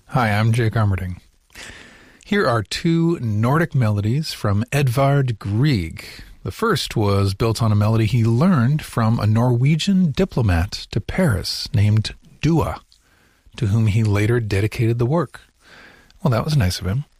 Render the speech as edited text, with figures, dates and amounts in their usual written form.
Hi, I'm Jake Armerding. Here are two Nordic melodies from Edvard Grieg. The first was built on a melody he learned from a Norwegian diplomat to Paris named Dua, to whom he later dedicated the work. Well, that was nice of him.